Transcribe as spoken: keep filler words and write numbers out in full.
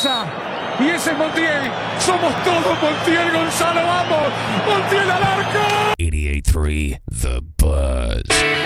pasa. Y ese es Montiel. Somos todos Montiel, Gonzalo. Vamos. Montiel al arco. eighty-eight point three The Buzz.